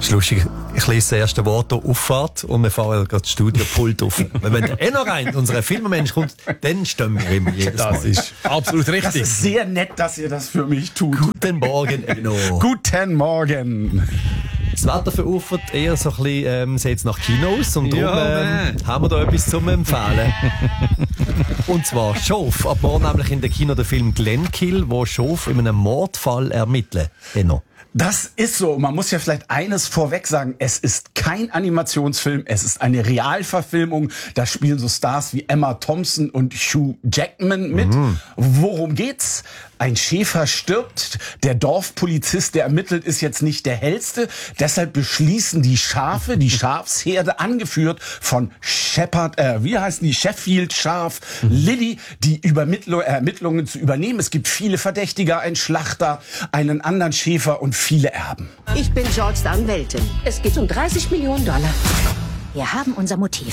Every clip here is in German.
ist lustig, ich lese das erste Wort hier Auffahrt und wir fahren gerade das Studiopult auf. Wenn der noch rein, unser Filmmensch kommt, dann stimmen wir immer jedes Mal. Das ist absolut richtig. Das ist sehr nett, dass ihr das für mich tut. Guten Morgen, Enno. Guten Morgen. Das Wetter verufert eher so ein bisschen, sieht nach Kinos und darum haben wir da etwas zum Empfehlen. Und zwar Schof. Ab morgen nämlich in der Kino der Film Glenkill, wo Schof in einem Mordfall ermittelt. Enno. Das ist so. Man muss ja vielleicht eines vorweg sagen. Es ist kein Animationsfilm. Es ist eine Realverfilmung. Da spielen so Stars wie Emma Thompson und Hugh Jackman mit. Worum geht's? Ein Schäfer stirbt. Der Dorfpolizist, der ermittelt, ist jetzt nicht der hellste. Deshalb beschließen die Schafe, die Schafsherde, angeführt von Sheffield Schaf Lilly, die Ermittlungen zu übernehmen. Es gibt viele Verdächtige, einen Schlachter, einen anderen Schäfer und viele Erben. Ich bin George der Anwältin. Es geht um $30 Millionen. Wir haben unser Motiv.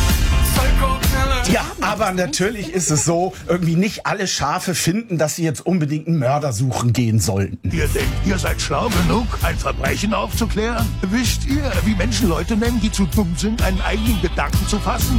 Ja, aber natürlich ist es so, irgendwie nicht alle Schafe finden, dass sie jetzt unbedingt einen Mörder suchen gehen sollten. Ihr denkt, ihr seid schlau genug, ein Verbrechen aufzuklären? Wisst ihr, wie Menschen Leute nennen, die zu dumm sind, einen eigenen Gedanken zu fassen?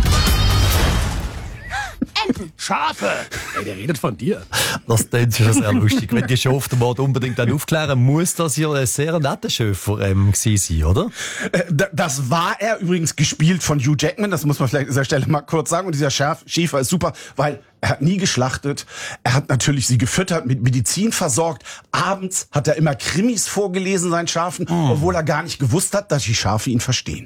Schafe! Hey, der redet von dir. Das ist schon sehr lustig. Wenn die Schof den Mord unbedingt dann aufklären, muss das ja ein sehr netter Schöfer gewesen sein, oder? Das war er übrigens, gespielt von Hugh Jackman. Das muss man vielleicht an dieser Stelle mal kurz sagen. Und dieser Schäfer ist super, weil er hat nie geschlachtet. Er hat natürlich sie gefüttert, mit Medizin versorgt. Abends hat er immer Krimis vorgelesen, seinen Schafen, obwohl er gar nicht gewusst hat, dass die Schafe ihn verstehen.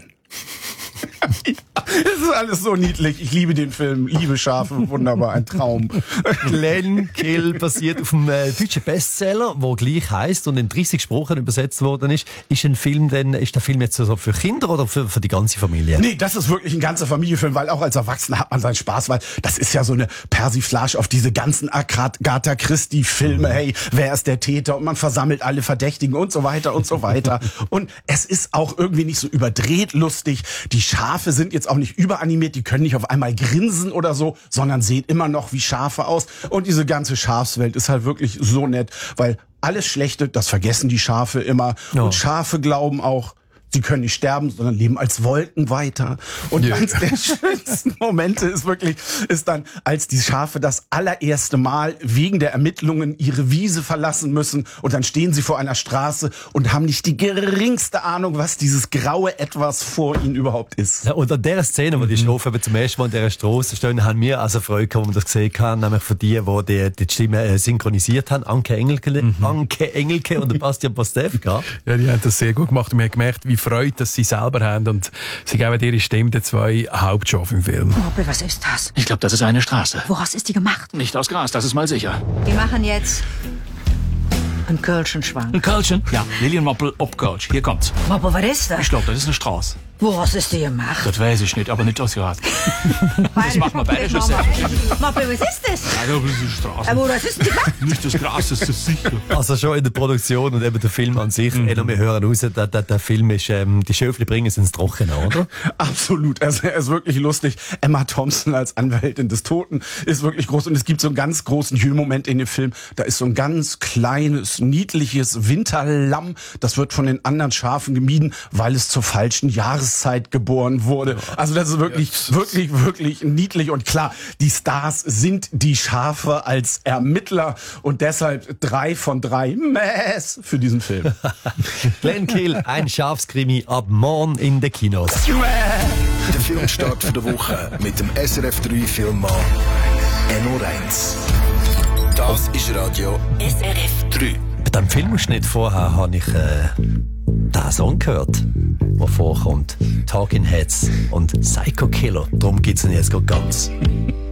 Es ist alles so niedlich. Ich liebe den Film. Liebe Schafe. Wunderbar. Ein Traum. Glenkill basiert auf einem deutschen Bestseller, der gleich heisst und in 30 Sprachen übersetzt worden ist. Ist der Film jetzt so für Kinder oder für die ganze Familie? Nee, das ist wirklich ein ganzer Familienfilm, weil auch als Erwachsener hat man seinen Spaß, weil das ist ja so eine Persiflage auf diese ganzen Agatha Christie-Filme. Hey, wer ist der Täter? Und man versammelt alle Verdächtigen und so weiter und so weiter. Und es ist auch irgendwie nicht so überdreht lustig. Die Schafe sind jetzt auch nicht überanimiert, die können nicht auf einmal grinsen oder so, sondern sehen immer noch wie Schafe aus. Und diese ganze Schafswelt ist halt wirklich so nett, weil alles Schlechte, das vergessen die Schafe immer. Ja. Und Schafe glauben auch, sie können nicht sterben, sondern leben als Wolken weiter. Und eines der schönsten Momente ist dann, als die Schafe das allererste Mal wegen der Ermittlungen ihre Wiese verlassen müssen. Und dann stehen sie vor einer Straße und haben nicht die geringste Ahnung, was dieses graue Etwas vor ihnen überhaupt ist. Ja, und an der Szene, wo die Schafe zum ersten Mal an dieser Straße stehen, haben wir also Freude gehabt, wo wir das gesehen haben, nämlich von die Stimme synchronisiert haben, Anke Engelke und der Bastian Pastewka. Ja, die haben das sehr gut gemacht und wir haben gemerkt, wie Freude, dass sie selber haben und sie geben ihre Stimme den zwei Hauptschafen im Film. Moppel, was ist das? Ich glaube, das ist eine Straße. Woraus ist die gemacht? Nicht aus Gras, das ist mal sicher. Wir machen jetzt einen Kölschenschwank. Ein Kölschen? Ja, Lilian Moppel, ob Kölsch. Hier kommt's. Moppel, was ist das? Ich glaube, das ist eine Straße. Woraus ist die gemacht? Das weiß ich nicht, aber nicht aus Gras. Das machen wir beide schon selbst. Moppel, was ist das? Ja, das ist eine Straße. Aber was ist die? Nicht das Gras, das ist sicher. Also schon in der Produktion und eben der Film an sich, wir hören raus, der Film ist, die Schöfli bringen es ins Trockene, oder? Absolut, also er ist wirklich lustig. Emma Thompson als Anwältin des Toten ist wirklich groß und es gibt so einen ganz großen Moment in dem Film. Da ist so ein ganz kleines, niedliches Winterlamm, das wird von den anderen Schafen gemieden, weil es zur falschen Jahreszeit geboren wurde. Also das ist wirklich niedlich und klar, die Stars sind die Schafe als Ermittler und deshalb 3 von 3 Mäs für diesen Film. Glenkill, ein Schafskrimi ab morgen in den Kinos. Der Filmstart der Woche mit dem SRF 3 Filmmann Enno Reins. Das ist Radio SRF 3. Bei diesem Filmausschnitt vorher habe ich den Song gehört, der vorkommt. Talking Heads und Psycho Killer. Darum geht's jetzt ganz.